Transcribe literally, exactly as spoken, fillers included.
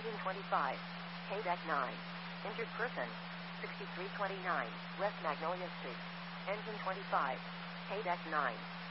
Engine twenty-five. K-Deck nine. Injured person. sixty-three twenty-nine, West Magnolia Street. Engine twenty-five. K-Deck nine.